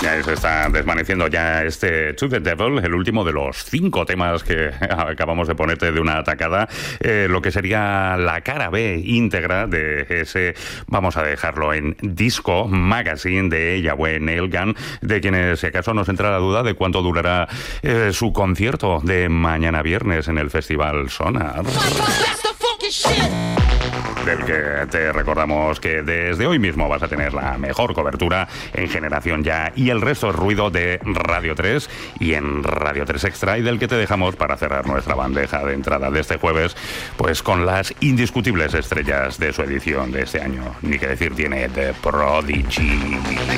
Ya se está desvaneciendo ya este To The Devil, el último de los 5 temas que acabamos de ponerte de una tacada, lo que sería la cara B íntegra de ese, vamos a dejarlo en Disco Magazine de Yahweh Nail Gun, de quienes si acaso nos entra la duda de cuánto durará su concierto de mañana viernes en el Festival Sonar. Del que te recordamos que desde hoy mismo vas a tener la mejor cobertura en Generación Ya y el resto es ruido de Radio 3 y en Radio 3 Extra, y del que te dejamos para cerrar nuestra bandeja de entrada de este jueves, pues con las indiscutibles estrellas de su edición de este año. Ni que decir tiene The Prodigy.